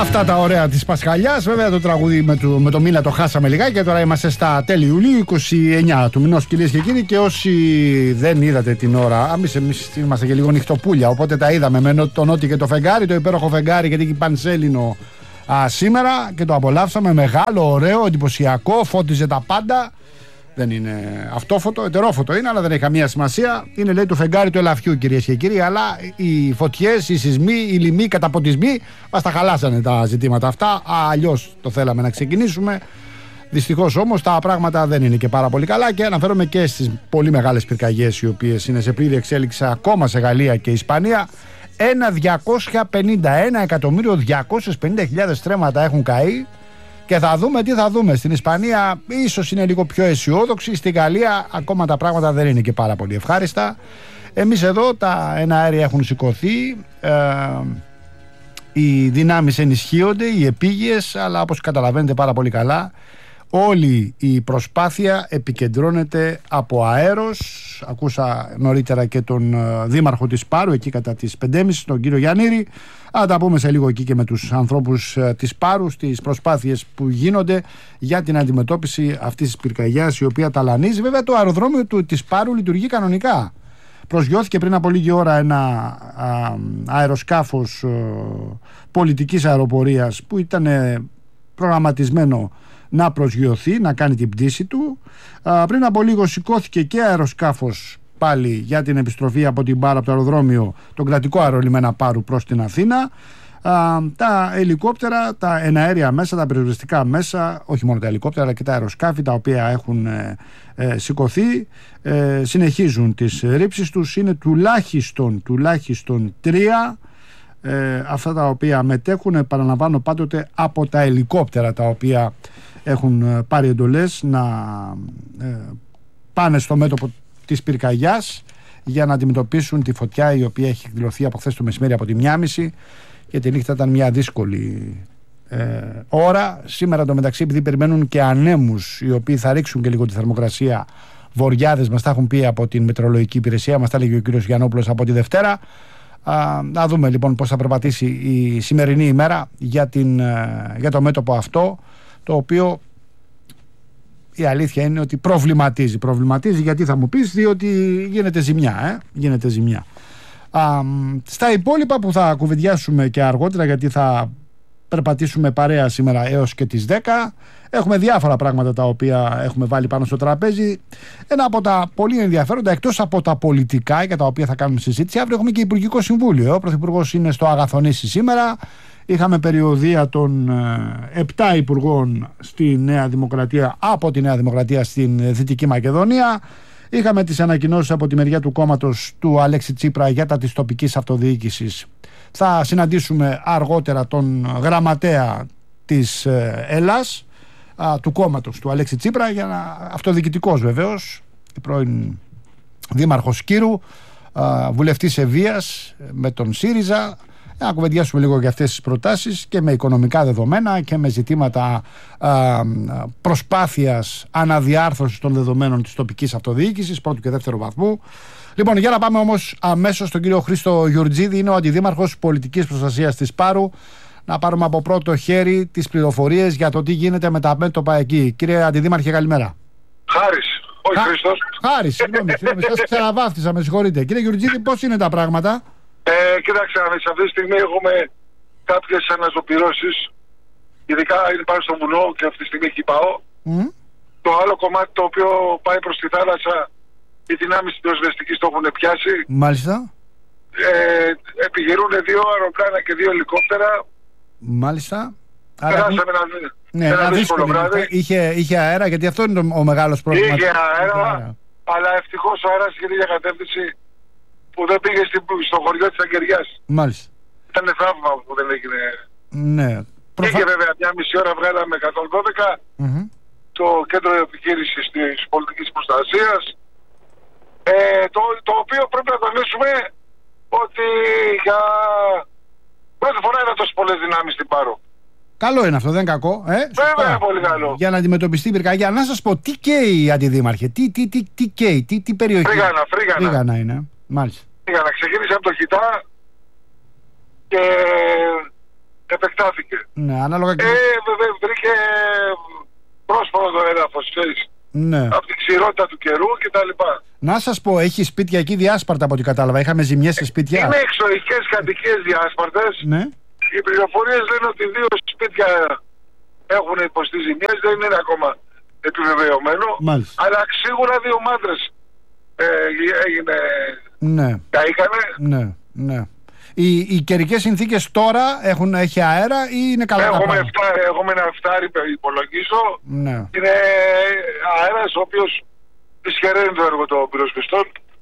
Αυτά τα ωραία της Πασχαλιάς. Βέβαια το τραγούδι με το μήνα το χάσαμε λιγάκι και τώρα είμαστε στα τέλη Ιουλίου, 29 του μηνός, κυρίες και κύριοι. Και όσοι δεν είδατε την ώρα, εμείς είμαστε και λίγο νυχτοπούλια, οπότε τα είδαμε με το Νότι και το φεγγάρι, το υπέροχο φεγγάρι γιατί έχει πανσέλινο σήμερα και το απολαύσαμε. Μεγάλο, ωραίο, εντυπωσιακό, φώτιζε τα πάντα. Δεν είναι αυτόφωτο, ετερόφωτο είναι, αλλά δεν έχει καμία σημασία. Είναι, λέει, το φεγγάρι του ελαφιού, κυρίες και κύριοι. Αλλά οι φωτιές, οι σεισμοί, οι λοιμοί, οι καταποντισμοί μας τα χαλάσανε τα ζητήματα αυτά. Αλλιώς το θέλαμε να ξεκινήσουμε. Δυστυχώς όμως τα πράγματα δεν είναι και πάρα πολύ καλά. Και αναφέρομαι και στις πολύ μεγάλες πυρκαγιές, οι οποίες είναι σε πλήρη εξέλιξη ακόμα σε Γαλλία και Ισπανία. 1.250.250.000 στρέμματα έχουν καεί. Και θα δούμε τι θα δούμε. Στην Ισπανία ίσως είναι λίγο πιο αισιόδοξη. Στην Γαλλία ακόμα τα πράγματα δεν είναι και πάρα πολύ ευχάριστα. Εμείς εδώ τα εναέρια έχουν σηκωθεί. Οι δυνάμεις ενισχύονται, οι επίγειες, αλλά όπως καταλαβαίνετε πάρα πολύ καλά, όλη η προσπάθεια επικεντρώνεται από αέρος. Ακούσα νωρίτερα και τον δήμαρχο της Πάρου, εκεί κατά τις 5.30, τον κύριο Γιαννήρη. Θα τα πούμε σε λίγο εκεί και με τους ανθρώπους της Πάρου, στις προσπάθειες που γίνονται για την αντιμετώπιση αυτής της πυρκαγιάς, η οποία ταλανίζει. Βέβαια το αεροδρόμιο της Πάρου λειτουργεί κανονικά. Προσγειώθηκε πριν από λίγη ώρα ένα αεροσκάφος πολιτικής αεροπορίας που ήταν προγραμματισμένο να προσγειωθεί, να κάνει την πτήση του. Πριν από λίγο σηκώθηκε και αεροσκάφος πάλι για την επιστροφή από την Πάρου, από το αεροδρόμιο, τον κρατικό αερολιμένα Πάρου προς την Αθήνα. Τα ελικόπτερα, τα εναέρια μέσα, τα πυροσβεστικά μέσα, όχι μόνο τα ελικόπτερα αλλά και τα αεροσκάφη τα οποία έχουν σηκωθεί, συνεχίζουν τις ρήψεις τους. Είναι τουλάχιστον 3 αυτά τα οποία μετέχουν, επαναλαμβάνω πάντοτε, από τα ελικόπτερα τα οποία έχουν πάρει εντολές να πάνε στο μέτωπο της πυρκαγιάς για να αντιμετωπίσουν τη φωτιά η οποία έχει εκδηλωθεί από χθες το μεσημέρι από τη 1.30 και τη νύχτα ήταν μια δύσκολη ώρα. Σήμερα το μεταξύ, επειδή περιμένουν και ανέμους οι οποίοι θα ρίξουν και λίγο τη θερμοκρασία, βοριάδες μας τα έχουν πει από την μετεωρολογική υπηρεσία, μας τα έλεγε ο κύριος Γιαννόπουλος από τη Δευτέρα. Να δούμε λοιπόν πώς θα περπατήσει η σημερινή ημέρα για το μέτωπο αυτό, το οποίο η αλήθεια είναι ότι προβληματίζει. Γιατί θα μου πεις? Διότι γίνεται ζημιά, στα υπόλοιπα που θα κουβεντιάσουμε και αργότερα, γιατί θα περπατήσουμε παρέα σήμερα έως και τις 10, έχουμε διάφορα πράγματα τα οποία έχουμε βάλει πάνω στο τραπέζι. Ένα από τα πολύ ενδιαφέροντα, εκτός από τα πολιτικά για τα οποία θα κάνουμε συζήτηση, αύριο έχουμε και Υπουργικό Συμβούλιο. Ο Πρωθυπουργός είναι στο Αγαθονήσι σήμερα. Είχαμε περιοδεία των 7 υπουργών στη Νέα Δημοκρατία, από τη Νέα Δημοκρατία στην Δυτική Μακεδονία. Είχαμε τις ανακοινώσεις από τη μεριά του κόμματος του Αλέξη Τσίπρα για τα της τοπικής αυτοδιοίκησης. Θα συναντήσουμε αργότερα τον γραμματέα της Ελλάς, του κόμματος του Αλέξη Τσίπρα, αυτοδιοικητικός βεβαίως, πρώην δήμαρχος Κύρου, βουλευτής Ευβοίας με τον ΣΥΡΙΖΑ. Να κουβεντιάσουμε λίγο για αυτές τις προτάσεις και με οικονομικά δεδομένα και με ζητήματα προσπάθειας αναδιάρθρωσης των δεδομένων της τοπικής αυτοδιοίκησης πρώτου και δεύτερου βαθμού. Λοιπόν, για να πάμε όμως αμέσως στον κύριο Χρήστο Γιουρτζίδη, είναι ο Αντιδήμαρχος Πολιτικής Προστασίας της Πάρου. Να πάρουμε από πρώτο χέρι τις πληροφορίες για το τι γίνεται με τα μέτωπα εκεί. Κύριε Αντιδήμαρχε, καλημέρα. Χάρης, όχι Χρήστος. Χάρης, συγγνώμη, σας ξαναβάφτισα, με συγχωρείτε. Κύριε Γιουρτζίδη, πώς είναι τα πράγματα? Κοίταξε, αυτή τη στιγμή έχουμε κάποιες αναζωπυρώσεις, ειδικά είναι πάνω στο βουνό και αυτή τη στιγμή εκεί πάω. Το άλλο κομμάτι το οποίο πάει προς τη θάλασσα, οι δυνάμεις της πυροσβεστικής το έχουν πιάσει. Μάλιστα. Επιχειρούν 2 αεροπλάνα και 2 ελικόπτερα. Μάλιστα. Περάσαμε ένα δύσκολο βράδυ. Είχε αέρα, γιατί αυτό είναι ο μεγάλος πρόβλημα. Είχε αέρα, αλλά ευτυχώς ο αέρας είχε για κατεύθυνση που δεν πήγε στο χωριό της Αγγεριάς. Μάλιστα. Ήταν θαύμα που δεν έγινε. Ναι. Είχε βέβαια μια μισή ώρα, βγάλαμε 112 το κέντρο επιχείρησης της πολιτικής προστασίας, το οποίο πρέπει να τονίσουμε ότι για πρώτη φορά είναι τόσο πολλές δυνάμεις στην Πάρο. Καλό είναι αυτό, δεν είναι κακό. Βέβαια είναι πολύ καλό. Για να αντιμετωπιστεί η πυρκαγιά. Να σας πω, τι καίει, Αντιδήμαρχε, τι καίει, τι περιοχή? Φρίγανα είναι. Μάλιστα. Φρίγανα, ξεκίνησε από το Χιτά και επεκτάθηκε. Ναι, ανάλογα και... βρήκε πρόσφορο το έδαφος, ναι. Από την ξηρότητα του καιρού κτλ. Να σας πω, έχει σπίτια εκεί διάσπαρτα από ό,τι κατάλαβα. Είχαμε ζημιές σε σπίτια. Είναι εξοχικές κατοικίες διάσπαρτες. Ναι. Οι πληροφορίες λένε ότι 2 σπίτια έχουν υποστεί ζημιές, δεν είναι ακόμα επιβεβαιωμένο. Μάλιστα. Αλλά σίγουρα 2 μάντρες έγινε. Ναι. Καήκανε. Ναι, ναι. Οι καιρικές συνθήκες τώρα έχει αέρα ή είναι καλά? Έχουμε ένα φτάρι, υπολογίζω. Ναι. Είναι αέρας ο οποίος δυσχεραίνει το έργο των πυροσβεστών.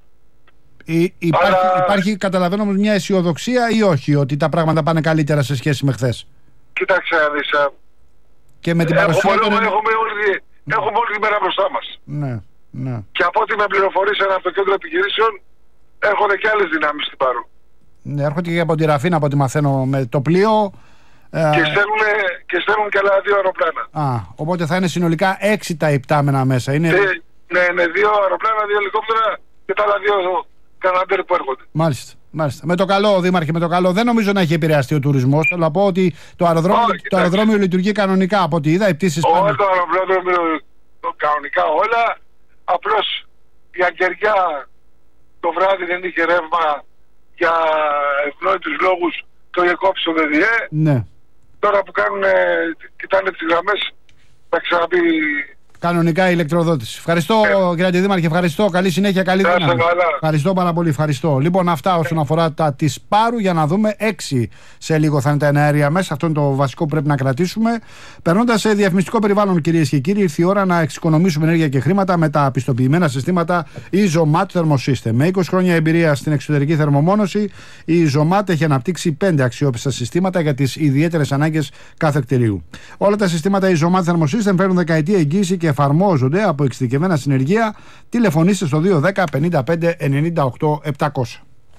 Υπάρχει, καταλαβαίνω όμως, μια αισιοδοξία ή όχι, ότι τα πράγματα πάνε καλύτερα σε σχέση με χθες? Κοίταξε να δεις. Και με την παρουσία έχουμε όλη τη μέρα μπροστά μας. Ναι, ναι. Και από ό,τι με πληροφορήσαν από το κέντρο επιχειρήσεων, έρχονται και άλλες δυνάμεις στην Πάρο. Ναι, έρχονται και από τη Ραφίνα, από ό,τι μαθαίνω, με το πλοίο. Και στέλνουν και άλλα 2 αεροπλάνα. Οπότε θα είναι συνολικά 6 τα υπτάμενα μέσα. Είναι... Ναι, 2 αεροπλάνα, 2 ελικόπτερα και τα άλλα 2 καναντέρ που έρχονται. Μάλιστα. Με το καλό, Δήμαρχε, με το καλό. Δεν νομίζω να έχει επηρεαστεί ο τουρισμός. Θέλω να πω ότι το αεροδρόμιο λειτουργεί κανονικά από ό,τι είδα. Οι πτήσεις πάνε. Το αεροδρόμιο κανονικά όλα. Απλώς η Αγγεριά το βράδυ δεν είχε ρεύμα για ευνόητους λόγους. Το είχε κόψει το ΔΔΕ. Ναι. Τώρα που κοιτάνε τις γραμμές, θα ξαναμπεί κανονικά η ηλεκτροδότηση. Ευχαριστώ, κύριε Αντιδήμαρχε, ευχαριστώ. Καλή συνέχεια, καλή δύναμη. Ευχαριστώ πάρα πολύ, ευχαριστώ. Λοιπόν, αυτά όσον αφορά τα της Πάρου. Για να δούμε, 6 σε λίγο θα είναι τα εναέρια μέσα. Αυτό είναι το βασικό που πρέπει να κρατήσουμε. Περνώντας σε διαφημιστικό περιβάλλον, κυρίες και κύριοι, ήρθε η ώρα να εξοικονομήσουμε ενέργεια και χρήματα με τα πιστοποιημένα συστήματα Isomat Thermosystem. Με 20 χρόνια εμπειρία στην εξωτερική θερμομόνωση, η Isomat έχει αναπτύξει 5 αξιόπιστα συστήματα για τις ιδιαίτερες ανάγκες κάθε κτηρίου. Όλα τα συστήματα Isomat Thermosystem φέρνουν δεκαετία εγγύηση και εφαρμόζονται από εξειδικευμένα συνεργεία. Τηλεφωνήστε στο 210 55 98 700.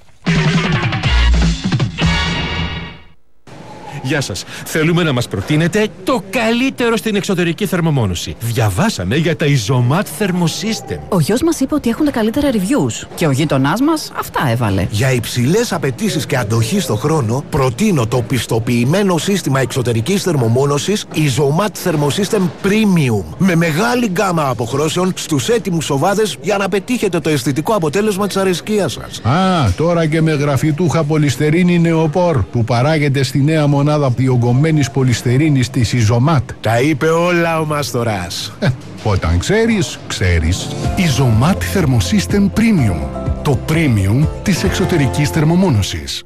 Γεια σας. Θέλουμε να μας προτείνετε το καλύτερο στην εξωτερική θερμομόνωση. Διαβάσαμε για τα Isomat Thermosystem. Ο γιος μας είπε ότι έχουν τα καλύτερα reviews και ο γείτονάς μας αυτά έβαλε. Για υψηλές απαιτήσεις και αντοχή στο χρόνο, προτείνω το πιστοποιημένο σύστημα εξωτερικής θερμομόνωσης Isomat Thermosystem Premium. Με μεγάλη γκάμα αποχρώσεων στους έτοιμους σοβάδες για να πετύχετε το αισθητικό αποτέλεσμα της αρεσκίας σας. Τώρα και με γραφιτούχα πολυστερίνη νεοπόρ που παράγεται στη νέα μονάδα διογκωμένης πολυστερίνης της Isomat. Τα είπε όλα ο Μάστορας. Όταν ξέρεις, ξέρεις. Isomat Thermosystem Premium. Το premium της εξωτερικής θερμομόνωσης.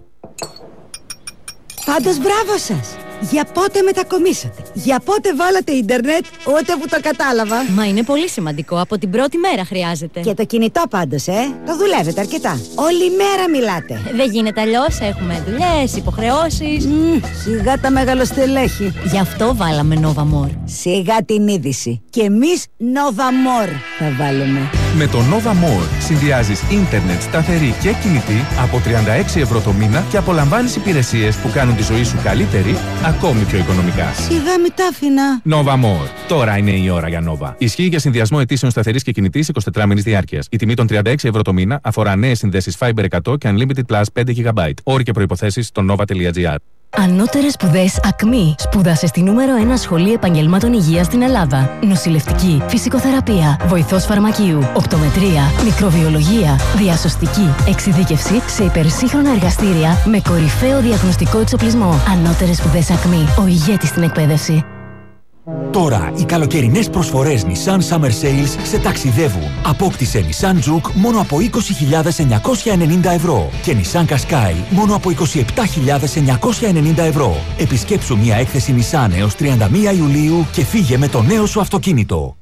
Πάντως μπράβο σας! Για πότε μετακομίσατε? Για πότε βάλατε ίντερνετ? Ούτε που το κατάλαβα. Μα είναι πολύ σημαντικό. Από την πρώτη μέρα χρειάζεται. Και το κινητό πάντως, το δουλεύετε αρκετά. Όλη μέρα μιλάτε. Δεν γίνεται αλλιώς. Έχουμε δουλειές, υποχρεώσεις. Σιγά τα μεγαλοστελέχη. Γι' αυτό βάλαμε Nova More. Σιγά την είδηση. Και εμείς Nova More θα βάλουμε. Με το Nova More συνδυάζεις ίντερνετ σταθερή και κινητή από 36 ευρώ το μήνα και απολαμβάνεις υπηρεσίες που κάνουν τη ζωή σου καλύτερη, ακόμη πιο οικονομικά. Σιγά μη τα άφηνα. Nova More. Τώρα είναι η ώρα για Nova. Ισχύει για συνδυασμό αιτήσεων σταθερής και κινητής 24 μήνες διάρκειας. Η τιμή των 36 ευρώ το μήνα αφορά νέες συνδέσεις Fiber 100 και Unlimited Plus 5 GB. Όροι και προϋποθέσεις στο nova.gr. Ανώτερες σπουδές ΑΚΜΗ. Σπούδασε στη νούμερο 1 σχολή επαγγελμάτων υγείας στην Ελλάδα. Νοσηλευτική, φυσικοθεραπεία, βοηθός φαρμακείου, οπτομετρία, μικροβιολογία, διασωστική, εξειδίκευση σε υπερσύγχρονα εργαστήρια με κορυφαίο διαγνωστικό εξοπλισμό. Ανώτερες σπουδές ΑΚΜΗ. Ο ηγέτης στην εκπαίδευση. Τώρα οι καλοκαιρινές προσφορές Nissan Summer Sales σε ταξιδεύουν. Απόκτησε Nissan Juke μόνο από 20.990 ευρώ και Nissan Qashqai μόνο από 27.990 ευρώ. Επισκέψου μια έκθεση Nissan έως 31 Ιουλίου και φύγε με το νέο σου αυτοκίνητο.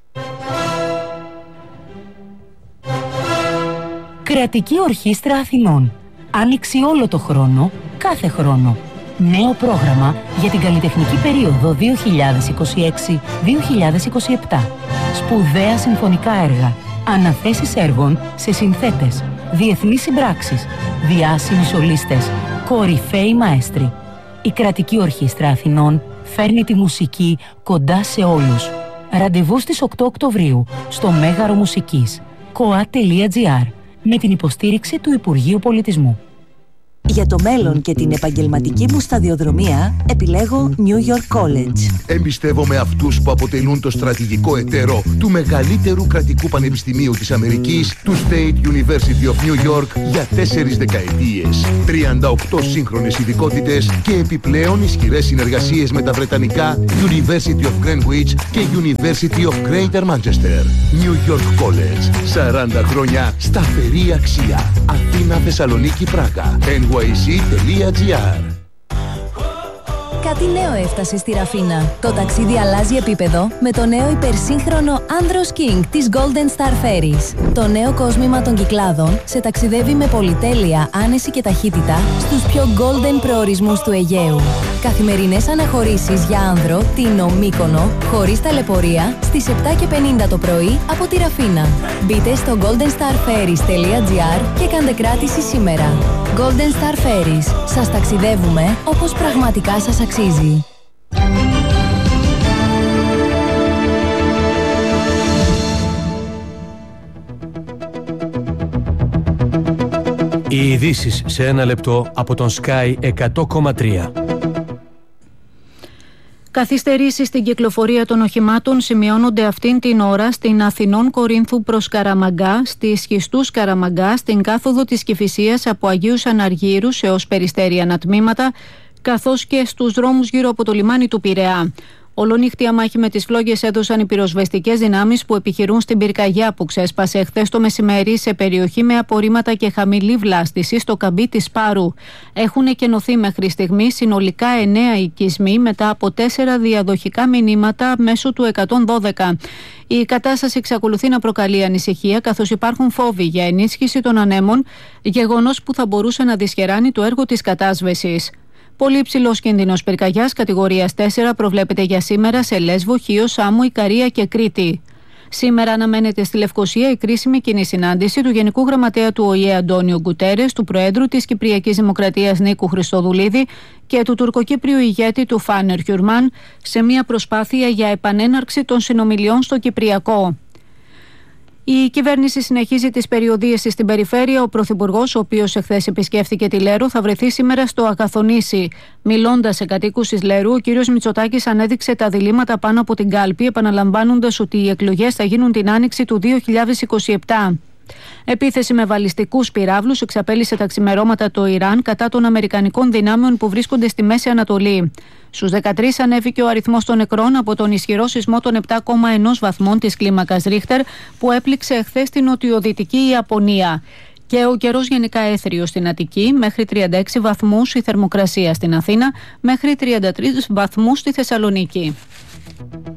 Κρατική Ορχήστρα Αθηνών. Άνοιξη όλο το χρόνο, κάθε χρόνο. Νέο πρόγραμμα για την καλλιτεχνική περίοδο 2026-2027. Σπουδαία συμφωνικά έργα, αναθέσεις έργων σε συνθέτες, διεθνείς συμπράξεις, διάσημοι σολίστες, κορυφαίοι μαέστροι. Η Κρατική Ορχήστρα Αθηνών φέρνει τη μουσική κοντά σε όλους. Ραντεβού στις 8 Οκτωβρίου στο Μέγαρο Μουσικής, koa.gr, με την υποστήριξη του Υπουργείου Πολιτισμού. Για το μέλλον και την επαγγελματική μου σταδιοδρομία επιλέγω New York College. Εμπιστεύομαι αυτούς που αποτελούν το στρατηγικό εταίρο του μεγαλύτερου κρατικού πανεπιστημίου της Αμερικής, του State University of New York, για 4 δεκαετίες. 38 σύγχρονες ειδικότητες και επιπλέον ισχυρές συνεργασίες με τα βρετανικά University of Greenwich και University of Greater Manchester. New York College. 40 χρόνια σταθερή αξία. Αθήνα, Θεσσαλονίκη, Πράγα. NYC.gr. Κάτι νέο έφτασε στη Ραφίνα. Το ταξίδι αλλάζει επίπεδο με το νέο υπερσύγχρονο Andros King της Golden Star Ferries. Το νέο κόσμημα των Κυκλάδων σε ταξιδεύει με πολυτέλεια, άνεση και ταχύτητα στους πιο golden προορισμούς του Αιγαίου. Καθημερινές αναχωρήσεις για άνδρο, Τίνο, Μύκονο, χωρίς ταλαιπωρία, στις 7:50 το πρωί από τη Ραφίνα. Μπείτε στο goldenstarferries.gr και κάντε κράτηση σήμερα. Golden Star Ferries. Σας ταξιδεύουμε όπως πραγματικά σας αξίζει. Οι ειδήσεις σε ένα λεπτό από τον Sky 100,3. Καθυστερήσεις στην κυκλοφορία των οχημάτων σημειώνονται αυτήν την ώρα στην Αθηνών Κορίνθου προς Καραμαγκά, στη Σχιστούς Καραμαγκά, στην κάθοδο της Κηφισίας από Αγίους Αναργύρους έως Περιστέρη ανατμήματα, καθώς και στους δρόμους γύρω από το λιμάνι του Πειραιά. Ολονύχτια μάχη με τις φλόγες έδωσαν οι πυροσβεστικές δυνάμεις που επιχειρούν στην πυρκαγιά που ξέσπασε χθες το μεσημέρι σε περιοχή με απορρίμματα και χαμηλή βλάστηση στο καμπί της Πάρου. Έχουν εκενωθεί μέχρι στιγμή συνολικά 9 οικισμοί μετά από 4 διαδοχικά μηνύματα μέσω του 112. Η κατάσταση εξακολουθεί να προκαλεί ανησυχία, καθώς υπάρχουν φόβοι για ενίσχυση των ανέμων, γεγονός που θα μπορούσε να δυσχεράνει το έργο της κατάσβεσης. Πολύ υψηλός κίνδυνος πυρκαγιάς κατηγορίας 4 προβλέπεται για σήμερα σε Λέσβο, Χίο, Σάμο, Ικαρία και Κρήτη. Σήμερα αναμένεται στη Λευκοσία η κρίσιμη κοινή συνάντηση του Γενικού Γραμματέα του ΟΗΕ Αντώνιο Γκουτέρες, του Προέδρου της Κυπριακής Δημοκρατίας Νίκου Χριστοδουλίδη και του τουρκοκύπριου ηγέτη του Φάνερ Χιουρμάν σε μια προσπάθεια για επανέναρξη των συνομιλιών στο Κυπριακό. Η κυβέρνηση συνεχίζει τις περιοδίες στην περιφέρεια. Ο Πρωθυπουργός, ο οποίος εχθές επισκέφθηκε τη Λέρο, θα βρεθεί σήμερα στο Ακαθονήσι. Μιλώντας σε κατοίκους της Λέρου, ο κ. Μητσοτάκης ανέδειξε τα διλήμματα πάνω από την κάλπη, επαναλαμβάνοντας ότι οι εκλογές θα γίνουν την άνοιξη του 2027. Επίθεση με βαλιστικούς πυράβλους εξαπέλυσε τα ξημερώματα το Ιράν κατά των αμερικανικών δυνάμεων που βρίσκονται στη Μέση Ανατολή. Στους 13 ανέβηκε ο αριθμός των νεκρών από τον ισχυρό σεισμό των 7,1 βαθμών της κλίμακας Ρίχτερ που έπληξε εχθές στην νοτιοδυτική Ιαπωνία. Και ο καιρός γενικά έθριος στην Αττική, μέχρι 36 βαθμούς η θερμοκρασία στην Αθήνα, μέχρι 33 βαθμούς στη Θεσσαλονίκη.